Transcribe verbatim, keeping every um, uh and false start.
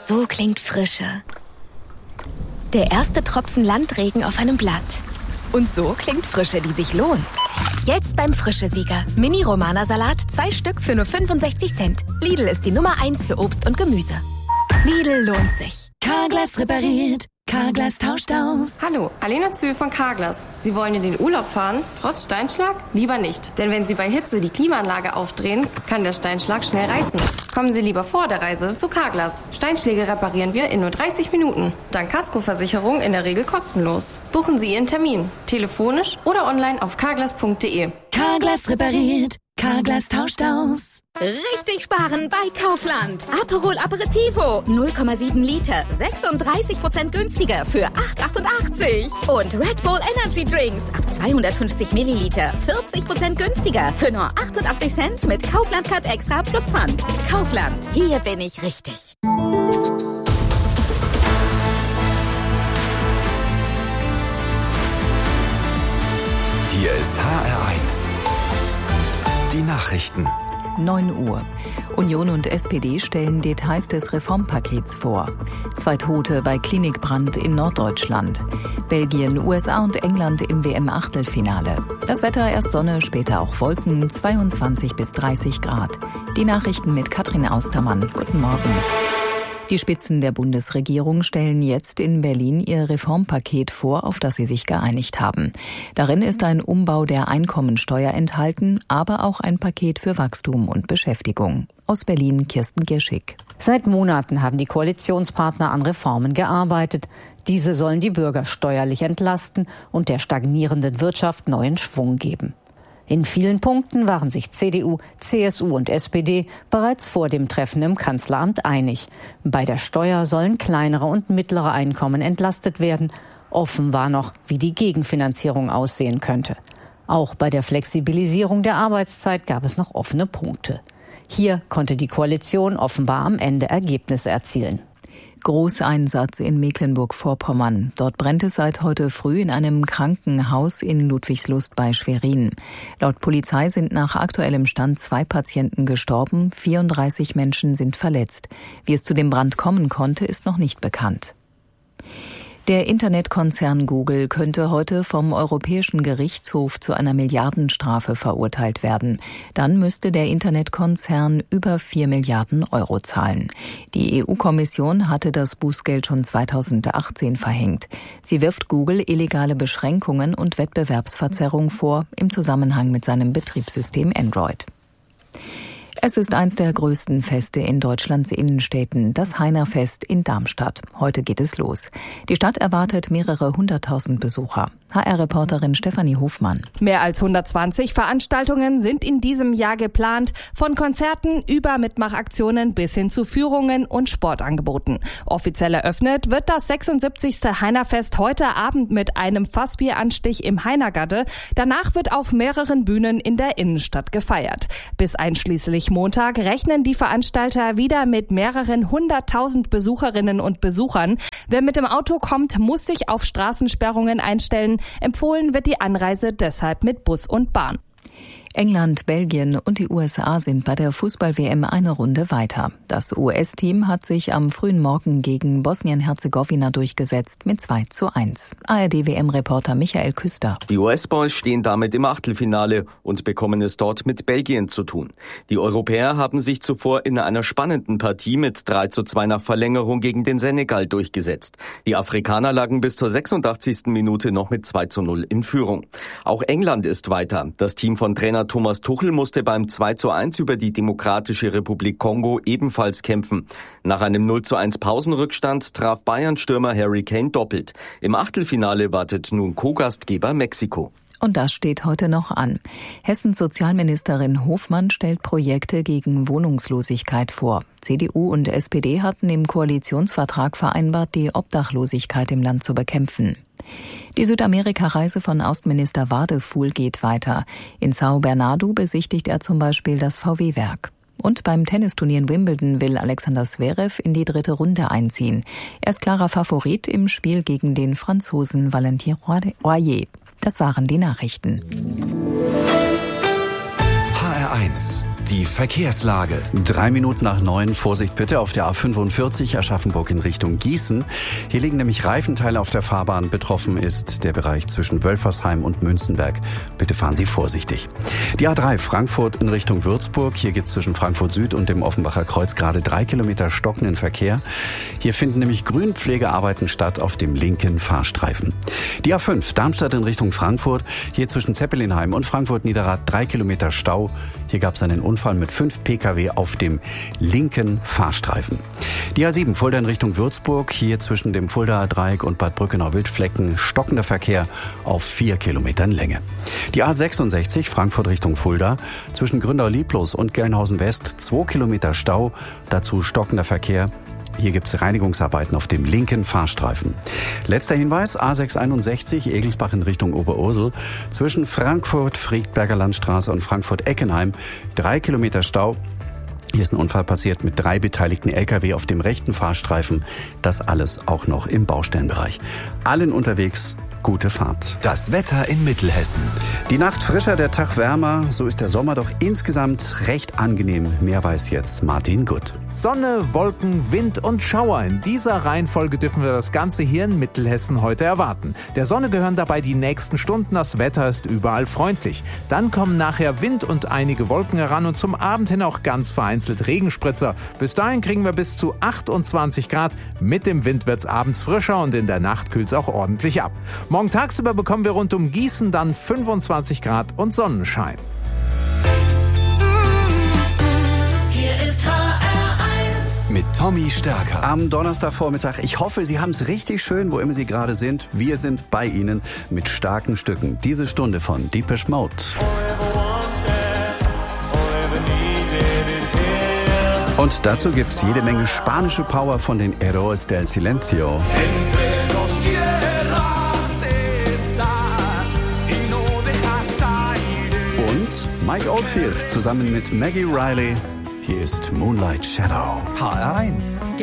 So klingt Frische. Der erste Tropfen Landregen auf einem Blatt. Und so klingt Frische, die sich lohnt. Jetzt beim Frische-Sieger. Mini-Romana-Salat, zwei Stück für nur fünfundsechzig Cent. Lidl ist die Nummer eins für Obst und Gemüse. Lidl lohnt sich. Carglass repariert. Carglass tauscht aus. Hallo, Alena Zühl von Carglass. Sie wollen in den Urlaub fahren? Trotz Steinschlag? Lieber nicht. Denn wenn Sie bei Hitze die Klimaanlage aufdrehen, kann der Steinschlag schnell reißen. Kommen Sie lieber vor der Reise zu Carglass. Steinschläge reparieren wir in nur dreißig Minuten. Dank Kaskoversicherung in der Regel kostenlos. Buchen Sie Ihren Termin. Telefonisch oder online auf carglass punkt de. Carglass repariert. Carglass tauscht aus. Richtig sparen bei Kaufland. Aperol Aperitivo, null Komma sieben Liter, sechsunddreißig Prozent günstiger für acht Euro achtundachtzig. Und Red Bull Energy Drinks ab zweihundertfünfzig Milliliter, vierzig Prozent günstiger für nur achtundachtzig Cent mit Kaufland Card Extra plus Pfand. Kaufland, hier bin ich richtig. Hier ist H R eins. Die Nachrichten. neun Uhr. Union und S P D stellen Details des Reformpakets vor. Zwei Tote bei Klinikbrand in Norddeutschland. Belgien, U S A und England im W M-Achtelfinale. Das Wetter erst Sonne, später auch Wolken, zweiundzwanzig bis dreißig Grad. Die Nachrichten mit Katrin Austermann. Guten Morgen. Die Spitzen der Bundesregierung stellen jetzt in Berlin ihr Reformpaket vor, auf das sie sich geeinigt haben. Darin ist ein Umbau der Einkommensteuer enthalten, aber auch ein Paket für Wachstum und Beschäftigung. Aus Berlin Kirsten Gierschick. Seit Monaten haben die Koalitionspartner an Reformen gearbeitet. Diese sollen die Bürger steuerlich entlasten und der stagnierenden Wirtschaft neuen Schwung geben. In vielen Punkten waren sich C D U, C S U und S P D bereits vor dem Treffen im Kanzleramt einig. Bei der Steuer sollen kleinere und mittlere Einkommen entlastet werden. Offen war noch, wie die Gegenfinanzierung aussehen könnte. Auch bei der Flexibilisierung der Arbeitszeit gab es noch offene Punkte. Hier konnte die Koalition offenbar am Ende Ergebnisse erzielen. Großeinsatz in Mecklenburg-Vorpommern. Dort brennt es seit heute früh in einem Krankenhaus in Ludwigslust bei Schwerin. Laut Polizei sind nach aktuellem Stand zwei Patienten gestorben, vierunddreißig Menschen sind verletzt. Wie es zu dem Brand kommen konnte, ist noch nicht bekannt. Der Internetkonzern Google könnte heute vom Europäischen Gerichtshof zu einer Milliardenstrafe verurteilt werden. Dann müsste der Internetkonzern über vier Milliarden Euro zahlen. Die E U-Kommission hatte das Bußgeld schon zweitausendachtzehn verhängt. Sie wirft Google illegale Beschränkungen und Wettbewerbsverzerrung vor im Zusammenhang mit seinem Betriebssystem Android. Es ist eins der größten Feste in Deutschlands Innenstädten, das Heinerfest in Darmstadt. Heute geht es los. Die Stadt erwartet mehrere hunderttausend Besucher. H R-Reporterin Stefanie Hofmann. Mehr als hundertzwanzig Veranstaltungen sind in diesem Jahr geplant, von Konzerten über Mitmachaktionen bis hin zu Führungen und Sportangeboten. Offiziell eröffnet wird das sechsundsiebzigste Heinerfest heute Abend mit einem Fassbieranstich im Heinergatte. Danach wird auf mehreren Bühnen in der Innenstadt gefeiert. Bis einschließlich Montag rechnen die Veranstalter wieder mit mehreren hunderttausend Besucherinnen und Besuchern. Wer mit dem Auto kommt, muss sich auf Straßensperrungen einstellen. Empfohlen wird die Anreise deshalb mit Bus und Bahn. England, Belgien und die U S A sind bei der Fußball-W M eine Runde weiter. Das U S-Team hat sich am frühen Morgen gegen Bosnien-Herzegowina durchgesetzt mit zwei zu eins. A R D-W M-Reporter Michael Küster. Die U S-Boys stehen damit im Achtelfinale und bekommen es dort mit Belgien zu tun. Die Europäer haben sich zuvor in einer spannenden Partie mit drei zu zwei nach Verlängerung gegen den Senegal durchgesetzt. Die Afrikaner lagen bis zur sechsundachtzigsten Minute noch mit zwei zu null in Führung. Auch England ist weiter. Das Team von Trainer Thomas Tuchel musste beim zwei zu eins über die Demokratische Republik Kongo ebenfalls kämpfen. Nach einem null zu eins Pausenrückstand traf Bayern-Stürmer Harry Kane doppelt. Im Achtelfinale wartet nun Co-Gastgeber Mexiko. Und das steht heute noch an. Hessens Sozialministerin Hofmann stellt Projekte gegen Wohnungslosigkeit vor. C D U und S P D hatten im Koalitionsvertrag vereinbart, die Obdachlosigkeit im Land zu bekämpfen. Die Südamerika-Reise von Außenminister Wadefuhl geht weiter. In São Bernardo besichtigt er zum Beispiel das V W-Werk. Und beim Tennisturnier in Wimbledon will Alexander Zverev in die dritte Runde einziehen. Er ist klarer Favorit im Spiel gegen den Franzosen Valentin Royer. Das waren die Nachrichten. H R eins die Verkehrslage. Drei Minuten nach neun, Vorsicht bitte auf der A fünfundvierzig Aschaffenburg in Richtung Gießen. Hier liegen nämlich Reifenteile auf der Fahrbahn. Betroffen ist der Bereich zwischen Wölfersheim und Münzenberg. Bitte fahren Sie vorsichtig. Die A drei Frankfurt in Richtung Würzburg. Hier gibt es zwischen Frankfurt Süd und dem Offenbacher Kreuz gerade drei Kilometer stockenden Verkehr. Hier finden nämlich Grünpflegearbeiten statt auf dem linken Fahrstreifen. Die A fünf Darmstadt in Richtung Frankfurt. Hier zwischen Zeppelinheim und Frankfurt-Niederrad drei Kilometer Stau. Hier gab es einen Unfall mit fünf Pkw auf dem linken Fahrstreifen. Die A sieben Fulda in Richtung Würzburg. Hier zwischen dem Fuldaer Dreieck und Bad Brückenau-Wildflecken stockender Verkehr auf vier Kilometern Länge. Die A sechsundsechzig Frankfurt Richtung Fulda. Zwischen Gründau-Lieblos und Gelnhausen West zwei Kilometer Stau. Dazu stockender Verkehr. Hier gibt es Reinigungsarbeiten auf dem linken Fahrstreifen. Letzter Hinweis, A sechshunderteinundsechzig Egelsbach in Richtung Oberursel. Zwischen Frankfurt-Friedberger Landstraße und Frankfurt-Eckenheim drei Kilometer Stau. Hier ist ein Unfall passiert mit drei beteiligten L K W auf dem rechten Fahrstreifen. Das alles auch noch im Baustellenbereich. Allen unterwegs gute Fahrt. Das Wetter in Mittelhessen. Die Nacht frischer, der Tag wärmer. So ist der Sommer doch insgesamt recht angenehm. Mehr weiß jetzt Martin Gutt. Sonne, Wolken, Wind und Schauer. In dieser Reihenfolge dürfen wir das Ganze hier in Mittelhessen heute erwarten. Der Sonne gehören dabei die nächsten Stunden. Das Wetter ist überall freundlich. Dann kommen nachher Wind und einige Wolken heran und zum Abend hin auch ganz vereinzelt Regenspritzer. Bis dahin kriegen wir bis zu achtundzwanzig Grad. Mit dem Wind wird's abends frischer und in der Nacht kühlt's auch ordentlich ab. Morgen tagsüber bekommen wir rund um Gießen dann fünfundzwanzig Grad und Sonnenschein. Hier ist H R eins. Mit Tommy Stärker. Am Donnerstagvormittag. Ich hoffe, Sie haben es richtig schön, wo immer Sie gerade sind. Wir sind bei Ihnen mit starken Stücken. Diese Stunde von Depeche Mode. Und dazu gibt's jede Menge spanische Power von den Héroes del Silencio. Und Mike Oldfield zusammen mit Maggie Riley. Hier ist Moonlight Shadow. H R eins.